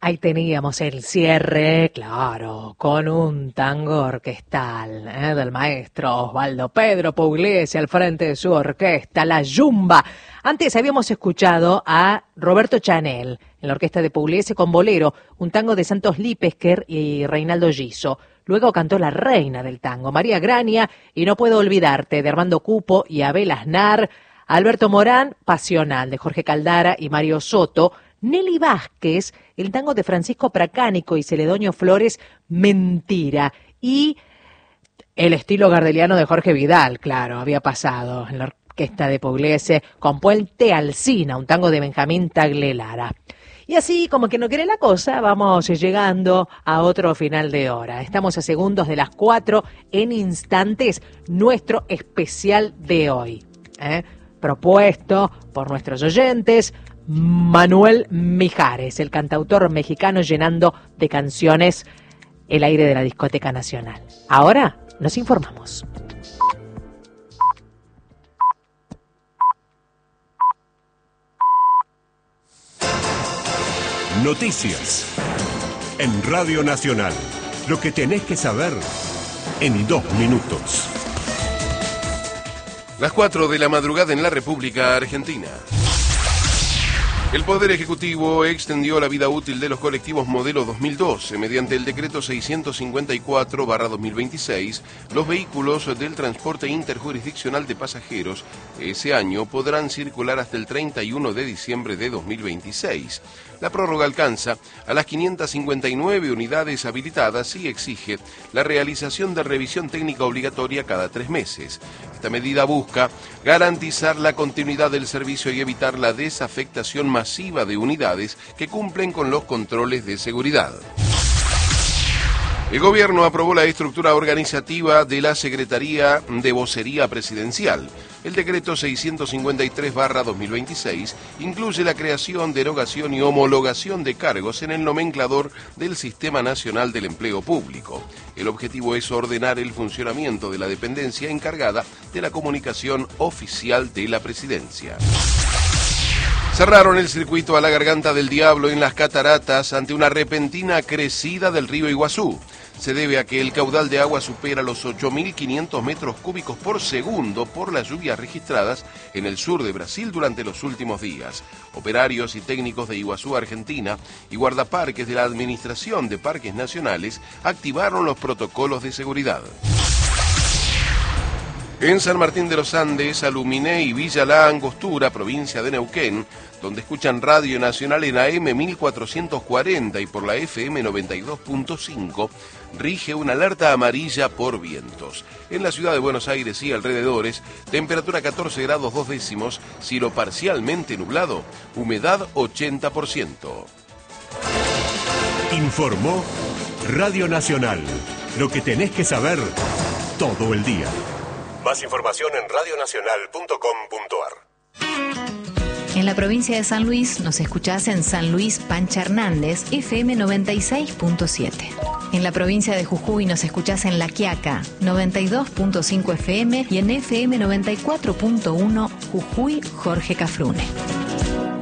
Ahí teníamos el cierre, claro, con un tango orquestal del maestro Osvaldo Pedro Pugliese al frente de su orquesta, La Yumba. Antes habíamos escuchado a Roberto Chanel en la orquesta de Pugliese con Bolero, un tango de Santos Lipesker y Reinaldo Giso. Luego cantó la reina del tango, María Grania, y No puedo olvidarte, de Armando Cupo y Abel Aznar. Alberto Morán, Pasional, de Jorge Caldara y Mario Soto. Nelly Vázquez, el tango de Francisco Pracánico y Celedonio Flores, Mentira. Y el estilo gardeliano de Jorge Vidal, claro, había pasado en la orquesta de Pugliese con Puente Alsina, un tango de Benjamín Tagle-Lara. Y así, como que no quiere la cosa, vamos llegando a otro final de hora. Estamos a segundos de las 4, en instantes, nuestro especial de hoy. Propuesto por nuestros oyentes, Manuel Mijares, el cantautor mexicano llenando de canciones el aire de la Discoteca Nacional. Ahora nos informamos. Noticias en Radio Nacional. Lo que tenés que saber en 2 minutos. Las 4 de la madrugada en la República Argentina. El Poder Ejecutivo extendió la vida útil de los colectivos modelo 2012. Mediante el decreto 654/2026, los vehículos del transporte interjurisdiccional de pasajeros ese año podrán circular hasta el 31 de diciembre de 2026. La prórroga alcanza a las 559 unidades habilitadas y exige la realización de revisión técnica obligatoria cada 3 meses. Esta medida busca garantizar la continuidad del servicio y evitar la desafectación masiva de unidades que cumplen con los controles de seguridad. El gobierno aprobó la estructura organizativa de la Secretaría de Vocería Presidencial. El decreto 653/2026 incluye la creación, derogación y homologación de cargos en el nomenclador del Sistema Nacional del Empleo Público. El objetivo es ordenar el funcionamiento de la dependencia encargada de la comunicación oficial de la Presidencia. Cerraron el circuito a la Garganta del Diablo en las Cataratas ante una repentina crecida del río Iguazú. Se debe a que el caudal de agua supera los 8.500 metros cúbicos por segundo por las lluvias registradas en el sur de Brasil durante los últimos días. Operarios y técnicos de Iguazú, Argentina, y guardaparques de la Administración de Parques Nacionales activaron los protocolos de seguridad. En San Martín de los Andes, Aluminé y Villa La Angostura, provincia de Neuquén, donde escuchan Radio Nacional en AM 1440 y por la FM 92.5, rige una alerta amarilla por vientos. En la ciudad de Buenos Aires y alrededores, temperatura 14 grados 2 décimos, cielo parcialmente nublado, humedad 80%. Informó Radio Nacional. Lo que tenés que saber todo el día. Más información en radionacional.com.ar. En la provincia de San Luis nos escuchás en San Luis Pancha Hernández, FM 96.7. En la provincia de Jujuy nos escuchás en La Quiaca, 92.5 FM y en FM 94.1 Jujuy Jorge Cafrune.